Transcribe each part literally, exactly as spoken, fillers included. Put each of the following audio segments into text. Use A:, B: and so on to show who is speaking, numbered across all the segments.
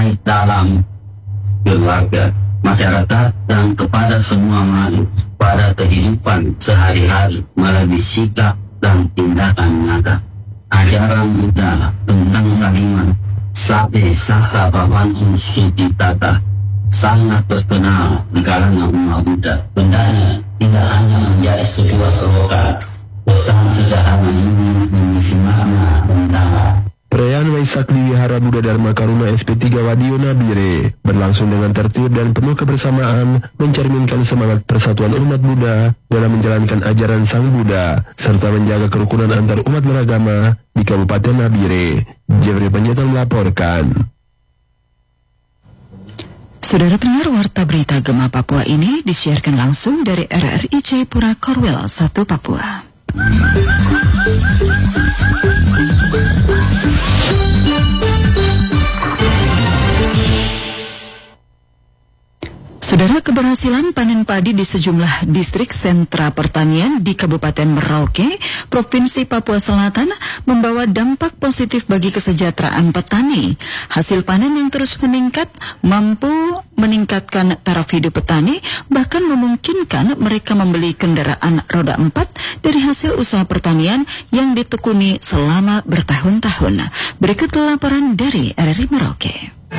A: baik dalam keluarga, masyarakat, dan kepada semua makhluk pada kehidupan sehari-hari melalui sikap dan tindakan nyata. Ajaran Buddha tentang kalimat Sabe Saka Bhavantu Sukhitata sangat terkenal di kalangan umat Buddha. Bendanya tidak hanya menjadi sebuah slogan, pesan sederhana ini memiliki makna mendalam.
B: Perayaan Waisak di Wihara Buddha Dharma Karuna S P tiga Wadio Nabire berlangsung dengan tertib dan penuh kebersamaan, mencerminkan semangat persatuan umat Buddha dalam menjalankan ajaran Sang Buddha, serta menjaga kerukunan antar umat beragama di Kabupaten Nabire. Jeffrey Penyetan melaporkan.
C: Saudara pendengar, warta berita Gema Papua ini disiarkan langsung dari R R I Jayapura Korwil satu Papua. Saudara, keberhasilan panen padi di sejumlah distrik sentra pertanian di Kabupaten Merauke, Provinsi Papua Selatan membawa dampak positif bagi kesejahteraan petani. Hasil panen yang terus meningkat mampu meningkatkan taraf hidup petani, bahkan memungkinkan mereka membeli kendaraan roda empat dari hasil usaha pertanian yang ditekuni selama bertahun-tahun. Berikut laporan dari R R I Merauke.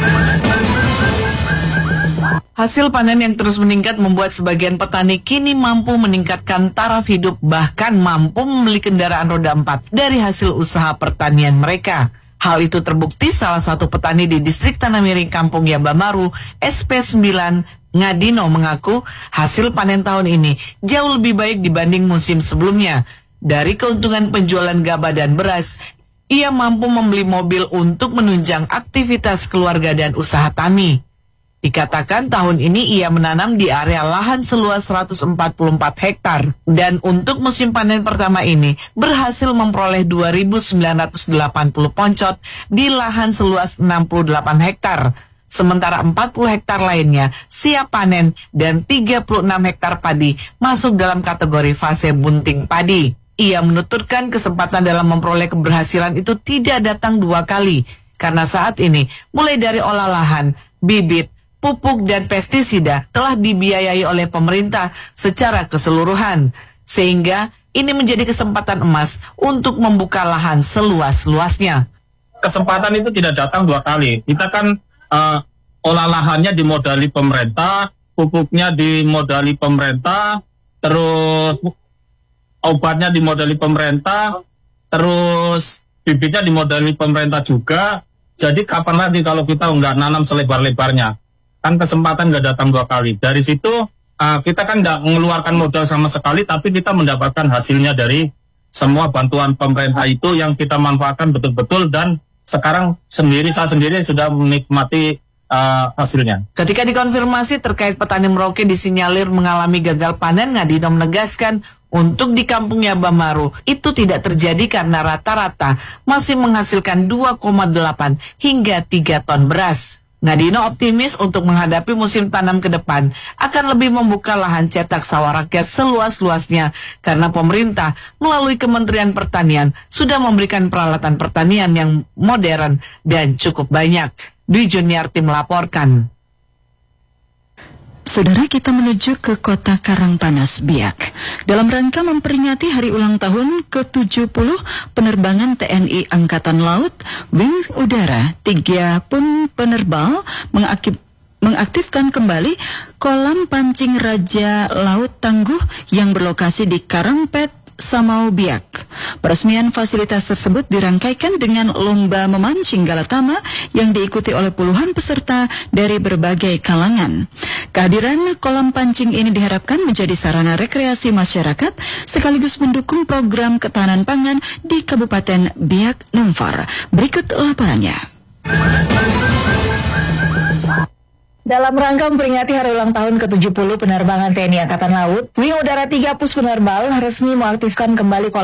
D: Hasil panen yang terus meningkat membuat sebagian petani kini mampu meningkatkan taraf hidup, bahkan mampu membeli kendaraan roda empat dari hasil usaha pertanian mereka. Hal itu terbukti salah satu petani di distrik Tanah Miring Kampung Yabamaru, S P sembilan, Ngadino, mengaku hasil panen tahun ini jauh lebih baik dibanding musim sebelumnya. Dari keuntungan penjualan gabah dan beras, ia mampu membeli mobil untuk menunjang aktivitas keluarga dan usaha tani. Dikatakan tahun ini ia menanam di area lahan seluas seratus empat puluh empat hektar dan untuk musim panen pertama ini berhasil memperoleh dua ribu sembilan ratus delapan puluh poncot di lahan seluas enam puluh delapan hektar. Sementara empat puluh hektar lainnya siap panen dan tiga puluh enam hektar padi masuk dalam kategori fase bunting padi. Ia menuturkan kesempatan dalam memperoleh keberhasilan itu tidak datang dua kali karena saat ini mulai dari olah lahan, bibit, pupuk dan pestisida telah dibiayai oleh pemerintah secara keseluruhan, sehingga ini menjadi kesempatan emas untuk membuka lahan seluas-luasnya.
E: Kesempatan itu tidak datang dua kali. Kita kan uh, olah lahannya dimodali pemerintah, pupuknya dimodali pemerintah, terus obatnya dimodali pemerintah, terus bibitnya dimodali pemerintah juga. Jadi kapan lagi kalau kita nggak nanam selebar-lebarnya? Kan kesempatan nggak datang dua kali. Dari situ uh, kita kan nggak mengeluarkan modal sama sekali, tapi kita mendapatkan hasilnya dari semua bantuan pemerintah itu yang kita manfaatkan betul-betul, dan sekarang sendiri saya sendiri sudah menikmati uh, hasilnya.
D: Ketika dikonfirmasi terkait petani Merauke disinyalir mengalami gagal panen, Ngadino menegaskan untuk di kampung Yabamaru itu tidak terjadi karena rata-rata masih menghasilkan dua koma delapan hingga tiga ton beras. Ngadino optimis untuk menghadapi musim tanam ke depan akan lebih membuka lahan cetak sawah rakyat seluas-luasnya karena pemerintah melalui Kementerian Pertanian sudah memberikan peralatan pertanian yang modern dan cukup banyak. Dwi Juniarti melaporkan.
C: Saudara, kita menuju ke kota Karangpanas, Biak. Dalam rangka memperingati hari ulang tahun ke tujuh puluh penerbangan T N I Angkatan Laut, Wing Udara tiga pun penerbal mengakib mengaktifkan kembali kolam pancing Raja Laut Tangguh yang berlokasi di Karangpet, Samau, Biak. Peresmian fasilitas tersebut dirangkaikan dengan lomba memancing Galatama yang diikuti oleh puluhan peserta dari berbagai kalangan. Kehadiran kolam pancing ini diharapkan menjadi sarana rekreasi masyarakat sekaligus mendukung program ketahanan pangan di Kabupaten Biak Numfor. Berikut laporannya.
F: Dalam rangka memperingati hari ulang tahun ke tujuh puluh penerbangan T N I Angkatan Laut, Wing Udara tiga Pus Penerbal resmi mengaktifkan kembali